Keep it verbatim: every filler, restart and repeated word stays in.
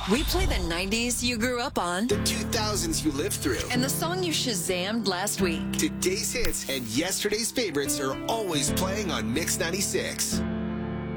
We play the nineties you grew up on. The two thousands you lived through. And the song you Shazammed last week. Today's hits and yesterday's favorites are always playing on Mix ninety-six.